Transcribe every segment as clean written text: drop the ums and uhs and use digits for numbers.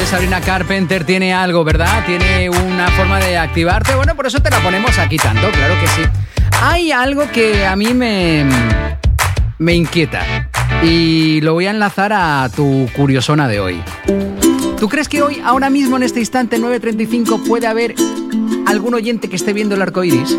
de Sabrina Carpenter tiene algo, ¿verdad? Tiene una forma de activarte. Bueno, por eso te la ponemos aquí tanto, claro que sí. Hay algo que a mí me inquieta y lo voy a enlazar a tu curiosona de hoy. ¿Tú crees que hoy, ahora mismo, en este instante, 9:35, puede haber algún oyente que esté viendo el arco iris?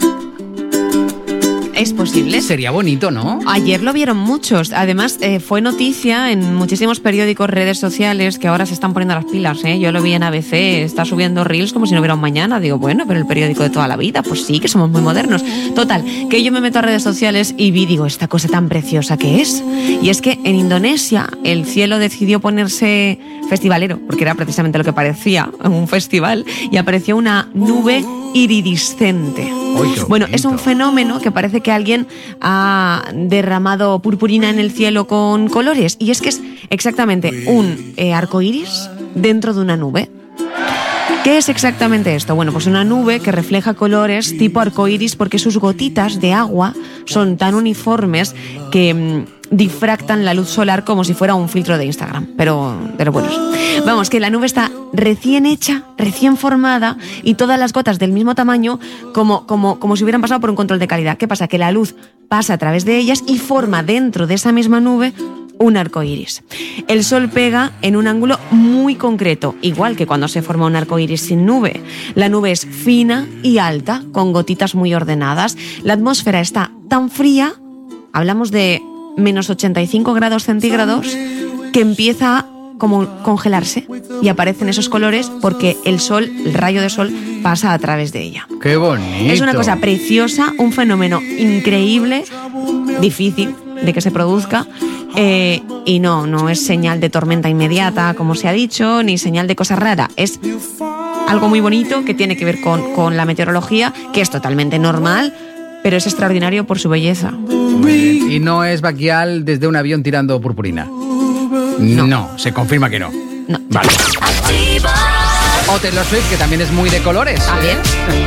Es posible. Sería bonito, ¿no? Ayer lo vieron muchos. Además, fue noticia en muchísimos periódicos, redes sociales, que ahora se están poniendo las pilas, ¿eh? Yo lo vi en ABC, está subiendo reels como si no hubiera un mañana. Digo, bueno, pero el periódico de toda la vida, pues sí, que somos muy modernos. Total, que yo me meto a redes sociales y vi, digo, esta cosa tan preciosa que es. Y es que en Indonesia el cielo decidió ponerse festivalero, porque era precisamente lo que parecía un festival, y apareció una nube iridiscente. Bueno, es un fenómeno que parece que alguien ha derramado purpurina en el cielo con colores, y es que es exactamente un arco iris dentro de una nube. ¿Qué es exactamente esto? Bueno, pues una nube que refleja colores tipo arcoíris porque sus gotitas de agua son tan uniformes que difractan la luz solar como si fuera un filtro de Instagram, pero de los buenos. Vamos, que la nube está recién hecha, recién formada, y todas las gotas del mismo tamaño como si hubieran pasado por un control de calidad. ¿Qué pasa? Que la luz pasa a través de ellas y forma dentro de esa misma nube un arco iris. El sol pega en un ángulo muy concreto, igual que cuando se forma un arco iris sin nube. La nube es fina y alta, con gotitas muy ordenadas. La atmósfera está tan fría, hablamos de menos 85 grados centígrados, que empieza a como congelarse y aparecen esos colores porque el sol, el rayo de sol, pasa a través de ella. ¡Qué bonito! Es una cosa preciosa, un fenómeno increíble, difícil de que se produzca, y no es señal de tormenta inmediata, como se ha dicho, ni señal de cosa rara. Es algo muy bonito que tiene que ver con la meteorología, que es totalmente normal, pero es extraordinario por su belleza. Y no es Baquial desde un avión tirando purpurina. No, se confirma que no. No. Vale. O Taylor Swift, que también es muy de colores. ¿También?